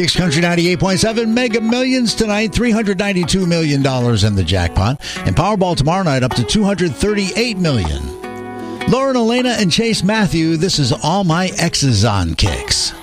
Kicks Country 98.7 Mega Millions tonight, $392 million in the jackpot. And Powerball tomorrow night up to $238 million. Lauren Elena and Chase Matthew, this is All My Exes on Kicks.